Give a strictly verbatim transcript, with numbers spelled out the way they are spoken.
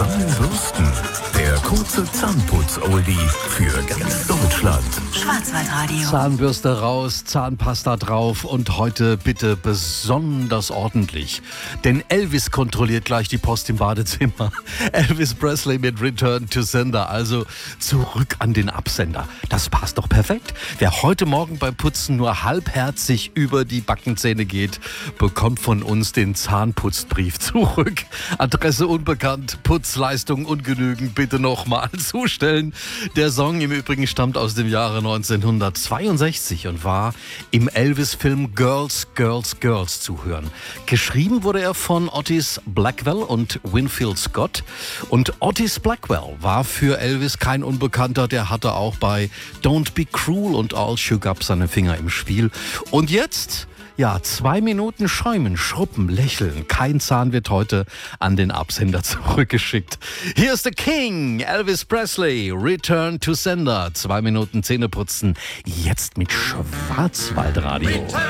Zusammenbürsten. Der kurze Zahnputz-Oldie für ganz Deutschland. Schwarzwaldradio. Zahnbürste raus, Zahnpasta drauf und heute bitte besonders ordentlich. Denn Elvis kontrolliert gleich die Post im Badezimmer. Elvis Presley mit Return to Sender, also zurück an den Absender. Das passt doch perfekt. Wer heute Morgen beim Putzen nur halbherzig über die Backenzähne geht, bekommt von uns den Zahnputzbrief zurück. Adresse unbekannt, Putzleistung ungenügend, bitte nochmal zustellen. Der Song im Übrigen stammt aus dem Jahre neunzehnhundertzweiundsechzig und war im Elvis-Film Girls, Girls, Girls zu hören. Geschrieben wurde er von Otis Blackwell und Winfield Scott. Und Otis Blackwell war für Elvis kein Unbekannter. Der hatte auch bei Don't Be Cruel und All Shook Up seine Finger im Spiel. Und jetzt... Ja, zwei Minuten schäumen, schruppen, lächeln. Kein Zahn wird heute an den Absender zurückgeschickt. Hier ist der King, Elvis Presley, Return to Sender. Zwei Minuten Zähneputzen, jetzt mit Schwarzwaldradio.